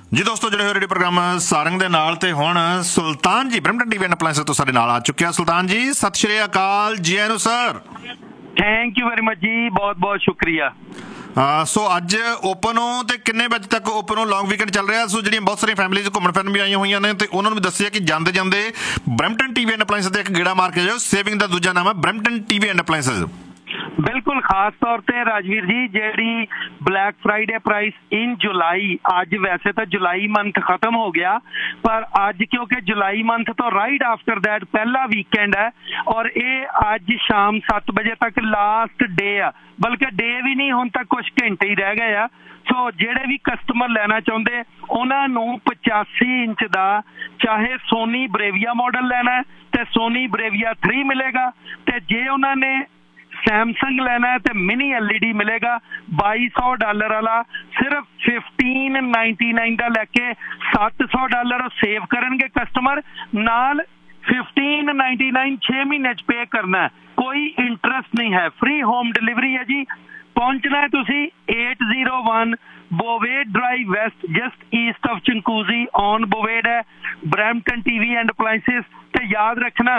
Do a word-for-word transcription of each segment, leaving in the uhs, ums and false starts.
ਜੀ ਦੋਸਤੋ, ਜਿਹੜੇ ਹੋਏ ਰੇਡੀਓ ਪ੍ਰੋਗਰਾਮ ਸਾਰੰਗ ਦੇ ਨਾਲ ਤੇ ਹੁਣ ਸੁਲਤਾਨ ਜੀ ਬ੍ਰੈਂਪਟਨ ਟੀਵੀ ਐਂਡ ਅਪਲਾਇੰਸਸ ਤੋਂ ਸਾਡੇ ਨਾਲ ਆ ਚੁੱਕਿਆ। ਸੁਲਤਾਨ ਜੀ ਸਤਿ ਸ਼੍ਰੀ ਅਕਾਲ, ਜੀ ਆਇਆਂ ਨੂੰ sir. Thank you very much ਜੀ, ਬਹੁਤ ਬਹੁਤ ਸ਼ੁਕਰੀਆ। ਸੋ ਅੱਜ ਓਪਨ ਹੋ ਤੇ ਕਿੰਨੇ ਵਜੇ ਤੱਕ ਓਪਨ ਹੋ? ਲੌਂਗ ਵੀਕਐਂਡ ਚੱਲ ਰਿਹਾ। ਸੋ ਜਿਹੜੀਆਂ ਬਹੁਤ ਸਾਰੀਆਂ ਫੈਮਿਲੀਜ਼ ਘੁੰਮਣ ਫਿਰਨ ਵੀ ਆਈਆਂ ਹੋਈਆਂ ਨੇ ਤੇ ਉਹਨਾਂ ਨੂੰ ਵੀ ਦੱਸਿਆ ਕਿ ਜਾਂਦੇ ਜਾਂਦੇ ਬ੍ਰੈਂਪਟਨ ਟੀਵੀ ਐਂਡ ਅਪਲਾਇੰਸਸ ਤੇ ਇੱਕ ਗੇੜਾ ਮਾਰ ਕੇ ਜਾਓ। ਸੇਵਿੰਗ ਦਾ ਦੂਜਾ ਨਾਮ ਹੈ ਬ੍ਰੈਂਪਟਨ ਟੀਵੀ ਐਂਡ ਅਪਲਾਇੰਸਸ। ਬਿਲਕੁਲ, ਖਾਸ ਤੌਰ ਤੇ ਰਾਜਵੀਰ ਜੀ, ਜਿਹੜੀ ਬਲੈਕ ਫਰਾਈਡੇ ਪ੍ਰਾਈਸ ਇਨ ਜੁਲਾਈ, ਅੱਜ ਵੈਸੇ ਤਾਂ ਜੁਲਾਈ ਮੰਥ ਖਤਮ ਹੋ ਗਿਆ, ਪਰ ਅੱਜ ਕਿਉਂਕਿ ਜੁਲਾਈ ਮੰਥ ਤੋਂ ਰਾਈਟ ਆਫਟਰ ਦੈਟ ਪਹਿਲਾ ਵੀਕਐਂਡ ਹੈ ਔਰ ਇਹ ਅੱਜ ਸ਼ਾਮ ਸੱਤ ਵਜੇ ਤੱਕ ਲਾਸਟ ਡੇ ਆ, ਬਲਕਿ ਡੇ ਵੀ ਨਹੀਂ, ਹੁਣ ਤੱਕ ਕੁਛ ਘੰਟੇ ਹੀ ਰਹਿ ਗਏ ਆ। ਸੋ ਜਿਹੜੇ ਵੀ ਕਸਟਮਰ ਲੈਣਾ ਚਾਹੁੰਦੇ ਉਹਨਾਂ ਨੂੰ ਪਚਾਸੀ ਇੰਚ ਦਾ ਚਾਹੇ ਸੋਨੀ ਬਰੇਵੀਆ ਮਾਡਲ ਲੈਣਾ ਤੇ ਸੋਨੀ ਬਰੇਵੀਆ ਥ੍ਰੀ ਮਿਲੇਗਾ, ਤੇ ਜੇ ਉਹਨਾਂ ਨੇ ਸੈਮਸੰਗ ਲੈਣਾ ਹੈ ਤੇ ਮਿਨੀ ਐਲ ਈ ਡੀ ਮਿਲੇਗਾ ਬਾਈ ਸੌ ਡਾਲਰ ਵਾਲਾ। ਸਿਰਫ ਫਿਫਟੀਨ ਨਾਈਨਟੀ ਨਾਈਨ ਦਾ ਲੈ ਕੇ ਸੱਤ ਸੌ ਡਾਲਰ ਸੇਵ ਕਰਨਗੇ ਕਸਟਮਰ, ਨਾਲ ਫਿਫਟੀਨ ਨਾਈਨਟੀ ਨਾਈਨ ਛੇ ਮਹੀਨੇ 'ਚ ਪੇ ਕਰਨਾ, ਕੋਈ ਇੰਟਰਸਟ ਨਹੀਂ ਹੈ, ਫ੍ਰੀ ਹੋਮ ਡਿਲੀਵਰੀ ਹੈ ਜੀ। ਪਹੁੰਚਣਾ ਹੈ ਤੁਸੀਂ eight zero one ਬੋਵੇਡ drive West, just East of ਚੰਕੂਜ਼ੀ on ਬੋਵੇਡ ਹੈ, ਬ੍ਰੈਂਪਟਨ ਟੀਵੀ ਐਂਡ ਅਪਲਾਇੰਸਸ। ਤੇ ਯਾਦ ਰੱਖਣਾ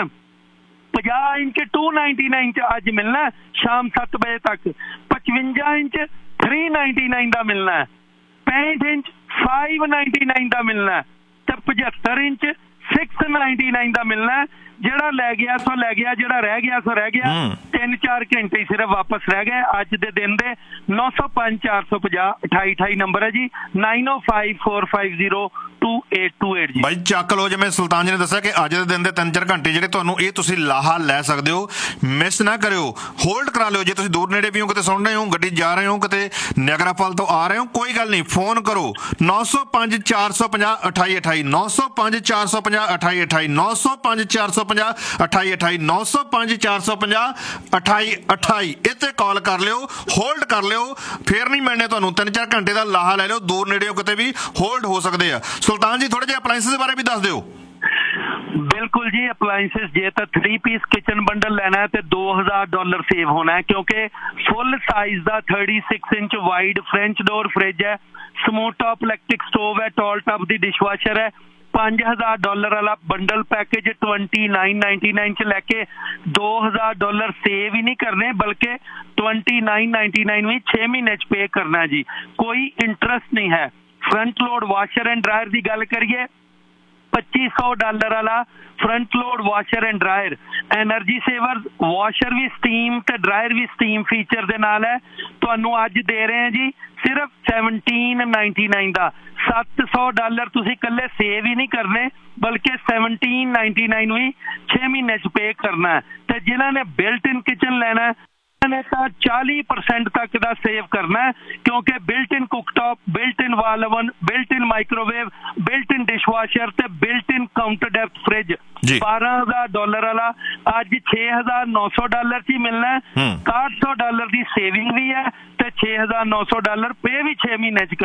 ਪੰਜਾਹ ਇੰਚ ਟੂ ਨਾਈਨਟੀ ਨਾਈਨ 'ਚ ਅੱਜ ਮਿਲਣਾ ਸ਼ਾਮ ਸੱਤ ਵਜੇ ਤੱਕ, ਪਚਵੰਜਾ ਇੰਚ ਥ੍ਰੀ ਨਾਈਨਟੀ ਨਾਈਨ ਦਾ ਮਿਲਣਾ, ਪੈਂਹਠ ਇੰਚ ਫਾਈਵ ਨਾਈਨਟੀ ਨਾਈਨ ਦਾ ਮਿਲਣਾ ਤੇ ਪਝੱਤਰ ਇੰਚ ਸਿਕਸ ਨਾਈਨਟੀ ਨਾਈਨ ਦਾ ਮਿਲਣਾ। ਜਿਹੜਾ ਲੈ ਗਿਆ ਸੋ ਲੈ ਗਿਆ, ਜਿਹੜਾ ਰਹਿ ਗਿਆ ਸੋ ਰਹਿ ਗਿਆ। ਤਿੰਨ ਚਾਰ ਘੰਟੇ ਸਿਰਫ ਵਾਪਸ ਰਹਿ ਗਏ ਅੱਜ ਦੇ ਦਿਨ ਦੇ। ਨੌ ਸੌ ਪੰਜ ਚਾਰ ਸੌ ਪੰਜਾਹ ਅਠਾਈ ਅਠਾਈ ਨੰਬਰ ਹੈ ਜੀ, ਨਾਈਨ ਓ five four five zero two eight two eight ਜੀ। ਬਾਈ ਚੱਕ ਲਓ, ਜਿਵੇਂ ਸੁਲਤਾਨ ਜੀ ਨੇ ਦੱਸਿਆ ਕਿ ਅੱਜ ਦੇ ਦਿਨ ਦੇ ਤਿੰਨ ਚਾਰ ਘੰਟੇ ਜਿਹੜੇ ਤੁਹਾਨੂੰ ਇਹ ਤੁਸੀਂ ਲਾਹਾ ਲੈ ਸਕਦੇ ਹੋ, ਮਿਸ ਨਾ ਕਰਿਓ, ਹੋਲਡ ਕਰਾ ਲਿਓ। ਜੇ ਤੁਸੀਂ ਦੂਰ ਨੇੜੇ ਵੀ ਹੋ, ਕਿਤੇ ਸੁਣ ਰਹੇ ਹੋ, ਗੱਡੀ ਜਾ ਰਹੇ ਹੋ, ਕਿਤੇ ਨਿਆਗਰਾ ਫਾਲ ਤੋਂ ਆ ਰਹੇ ਹੋ, ਕੋਈ ਗੱਲ ਨਹੀਂ, ਫੋਨ ਕਰੋ ਨੌ ਸੌ ਪੰਜ ਚਾਰ ਸੌ ਪੰਜਾਹ ਅਠਾਈ ਅਠਾਈ, ਨੌ ਸੌ ਪੰਜ ਚਾਰ ਸੌ ਪੰਜਾਹ ਅਠਾਈ ਅਠਾਈ, ਨੌ ਸੌ ਪੰਜ ਚਾਰ ਸੌ ਪੰਜਾਹ ਅਠਾਈ ਅਠਾਈ, ਨੌ ਸੌ ਪੰਜ ਚਾਰ ਸੌ ਪੰਜਾਹ ਅਠਾਈ ਅਠਾਈ। ਇਹ ਤੇ ਕਾਲ ਕਰ ਲਿਓ, ਹੋਲਡ ਕਰ ਲਿਓ, ਫੇਰ ਨਹੀਂ ਮਿਲਣੇ ਤੁਹਾਨੂੰ। ਤਿੰਨ ਚਾਰ ਘੰਟੇ ਦਾ ਲਾਹਾ ਲੈ ਲਿਓ, ਦੂਰ ਨੇੜੇ ਹੋ ਕਿਤੇ ਵੀ ਹੋਲਡ ਹੋ ਸਕਦੇ ਆ। ਸੁਲਤਾਨ ਜੀ ਥੋੜੇ ਜਿਹੇ ਅਪਲਾਇੰਸਸ ਬਾਰੇ ਵੀ ਦੱਸ ਦਿਓ। ਬਿਲਕੁਲ ਜੀ, ਅਪਲਾਇੰਸਸ ਜੇ ਤਾਂ ਥ੍ਰੀ ਪੀਸ ਕਿਚਨ ਬੰਡਲ ਲੈਣਾ ਹੈ ਤੇ ਦੋ ਹਜ਼ਾਰ ਡਾਲਰ ਸੇਵ ਹੋਣਾ ਹੈ, ਕਿਉਂਕਿ ਫੁੱਲ ਸਾਈਜ਼ ਦਾ thirty six inch wide French door fridge ਹੈ, ਸਮੂਥ ਟਾਪ ਇਲੈਕਟ੍ਰਿਕ ਸਟੋਵ ਹੈ, ਟਾਲ ਟਾਪ ਦੀ ਡਿਸ਼ਵਾਸ਼ਰ ਹੈ। ਪੰਜ ਹਜ਼ਾਰ ਡਾਲਰ ਵਾਲਾ bundle package twenty nine ninety nine 'ਚ ਲੈ ਕੇ ਦੋ ਹਜ਼ਾਰ ਡਾਲਰ ਸੇਵ ਹੀ ਨਹੀਂ ਕਰਨੇ, ਬਲਕਿ ਟਵੰਟੀ ਨਾਈਨ ਨਾਈਨਟੀ ਨਾਈਨ ਵੀ ਛੇ ਮਹੀਨੇ 'ਚ ਪੇ ਕਰਨਾ ਜੀ, ਕੋਈ ਇੰਟਰਸਟ ਨਹੀਂ ਹੈ। Front load washer and dryer ਦੀ ਗੱਲ ਕਰੀਏ, ਪੱਚੀ ਸੌ ਡਾਲਰ ਵਾਲਾ front load washer and dryer, energy saver, washer we steam ਤੇ ਡਰਾਇਰ ਵੀ ਸਟੀਮ ਫੀਚਰ ਦੇ ਨਾਲ ਹੈ। ਤੁਹਾਨੂੰ ਅੱਜ ਦੇ ਰਹੇ ਹਾਂ ਜੀ ਸਿਰਫ ਸੈਵਨਟੀਨ ਨਾਈਨਟੀ ਨਾਈਨ ਦਾ। ਸੱਤ ਸੌ ਡਾਲਰ ਤੁਸੀਂ ਇਕੱਲੇ ਸੇਵ ਹੀ ਨਹੀਂ ਕਰਨੇ, ਬਲਕਿ ਸੈਵਨਟੀਨ ਨਾਈਨਟੀ ਨਾਈਨ ਵੀ ਛੇ ਮਹੀਨੇ 'ਚ ਪੇ ਕਰਨਾ ਹੈ। ਤੇ ਜਿਨ੍ਹਾਂ ਨੇ ਬਿਲਟ ਇਨ ਕਿਚਨ ਲੈਣਾ ਨੇ ਤਾਂ ਚਾਲੀ ਪਰਸੈਂਟ ਤੱਕ ਦਾ ਸੇਵ ਕਰਨਾ ਹੈ, ਕਿਉਂਕਿ ਬਿਲਟ ਇਨ ਕੁਕਟਾਪ, ਬਿਲਟ ਇਨ ਵਾਲ ਓਵਨ, ਬਿਲਟ ਇਨ ਮਾਈਕ੍ਰੋਵੇਵ, ਬਿਲਟ ਇਨ ਡਿਸ਼ਵਾਸ਼ਰ ਤੇ ਬਿਲਟ ਇਨ ਕਾਊਂਟਰ ਡੈਪਥ ਫ੍ਰਿਜ ਬਾਰਾਂ ਹਜ਼ਾਰ ਡਾਲਰ ਵਾਲਾ ਅੱਜ ਛੇ ਹਜ਼ਾਰ ਨੌ ਸੌ ਡਾਲਰ 'ਚ ਹੀ ਮਿਲਣਾ ਹੈ। ਇਕਾਹਠ ਸੌ ਡਾਲਰ ਦੀ ਸੇਵਿੰਗ ਵੀ ਹੈ ਤੇ ਛੇ ਹਜ਼ਾਰ ਨੌ ਸੌ ਡਾਲਰ ਪੇ ਵੀ ਛੇ ਮਹੀਨੇ 'ਚ